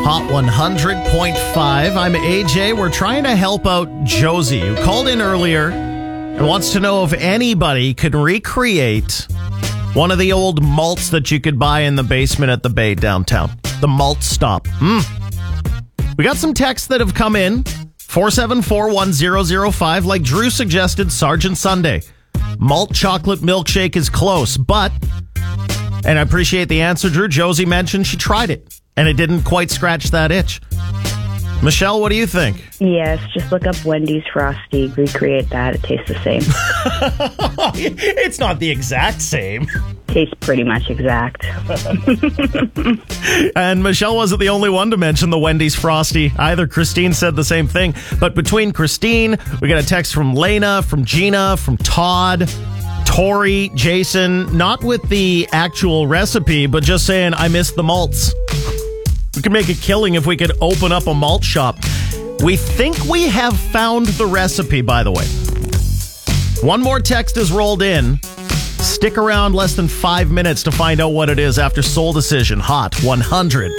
Hot 100.5. I'm AJ. We're trying to help out Josie, who called in earlier and wants to know if anybody could recreate one of the old malts that you could buy in the basement at the Bay downtown. The malt stop. We got some texts that have come in. 474-1005. Like Drew suggested, Sergeant Sunday. Malt chocolate milkshake is close, but, and I appreciate the answer, Drew. Josie mentioned she tried it, and it didn't quite scratch that itch. Michelle, what do you think? Yes, just look up Wendy's Frosty. Recreate that. It tastes the same. It's not the exact same. Tastes pretty much exact. And Michelle wasn't the only one to mention the Wendy's Frosty either. Christine said the same thing. But between Christine, we got a text from Lena, from Gina, from Todd, Tori, Jason, not with the actual recipe, but just saying, I miss the malts. We could make a killing if we could open up a malt shop. We think we have found the recipe, by the way. One more text is rolled in. Stick around less than 5 minutes to find out what it is after Soul Decision. Hot 100.5.